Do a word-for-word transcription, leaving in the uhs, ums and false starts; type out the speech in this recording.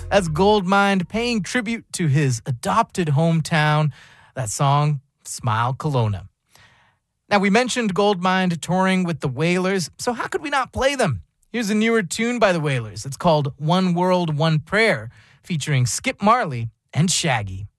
That's Goldmine paying tribute to his adopted hometown. That song, Smile Kelowna. Now, we mentioned Goldmine touring with the Wailers, so how could we not play them? Here's a newer tune by the Wailers. It's called One World, One Prayer, featuring Skip Marley and Shaggy.